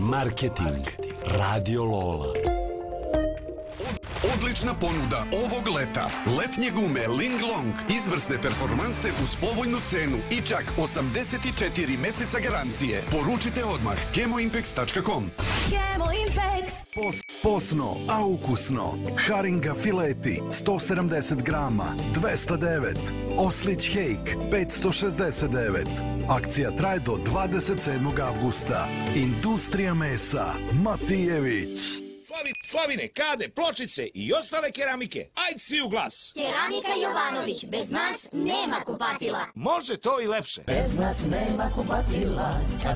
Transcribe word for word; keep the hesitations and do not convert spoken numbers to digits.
Marketing. Radio Lola. Odlična ponuda ovog leta. Letnje gume Linglong. Izvrsne performanse uz povoljnu cenu i čak osamdeset četiri meseca garancije. Poručite odmah kemoimpex tačka com. Kemoimpex. Pos, posno, a ukusno. Haringa fileti sto sedamdeset grama, dvesta devet. Oslić hejk petsto šezdeset devet. Akcija traje do dvadeset sedmog avgusta. Industrija mesa Matijević. Slavi, slavine, kade, pločice i ostale keramike. Ajde svi u glas. Keramika Jovanović, bez nas nema kupatila. Može to i lepše. Bez nas nema kupatila, kad